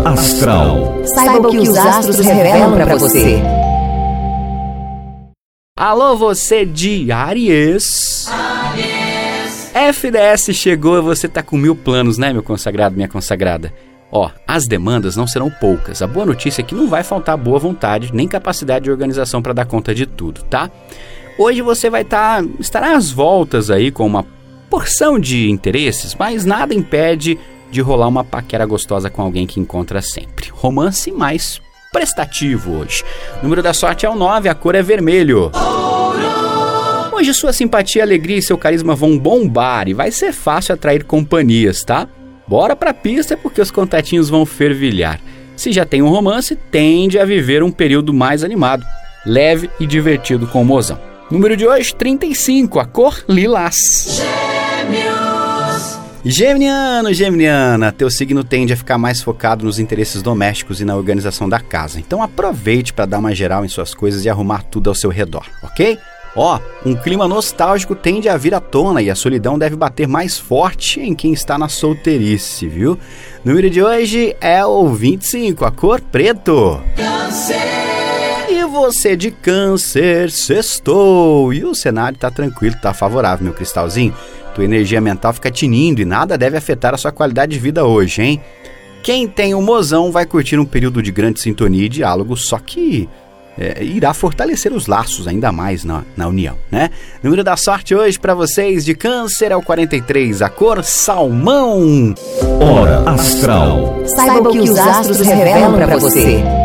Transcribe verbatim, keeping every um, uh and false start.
Hora Astral. Saiba o que os astros revelam para você. Alô, você de Áries. Áries. F D S chegou e você tá com mil planos, né, meu consagrado, minha consagrada? Ó, as demandas não serão poucas. A boa notícia é que não vai faltar boa vontade nem capacidade de organização para dar conta de tudo, tá? Hoje você vai tá, estar às voltas aí com uma porção de interesses, mas nada impede de rolar uma paquera gostosa com alguém que encontra sempre. Romance mais prestativo hoje. O número da sorte é o nove, a cor é vermelho. Hoje sua simpatia, alegria e seu carisma vão bombar e vai ser fácil atrair companhias, tá? Bora pra pista porque os contatinhos vão fervilhar. Se já tem um romance, tende a viver um período mais animado, leve e divertido com o mozão. Número de hoje, trinta e cinco, a cor lilás. Gêmeos. Geminiano, Geminiana, teu signo tende a ficar mais focado nos interesses domésticos e na organização da casa. Então aproveite para dar uma geral em suas coisas e arrumar tudo ao seu redor, ok? Ó, um clima nostálgico tende a vir à tona e a solidão deve bater mais forte em quem está na solteirice, viu? Número de hoje é o vinte e cinco, a cor preto. Câncer. E você de Câncer, sextou. E o cenário tá tranquilo, tá favorável, meu cristalzinho. Tua energia mental fica tinindo e nada deve afetar a sua qualidade de vida hoje, hein? Quem tem um mozão vai curtir um período de grande sintonia e diálogo, só que é, irá fortalecer os laços ainda mais na, na união, né? Número da sorte hoje para vocês de Câncer é o quarenta e três, a cor salmão. Hora Astral. Saiba o que os astros revelam para você.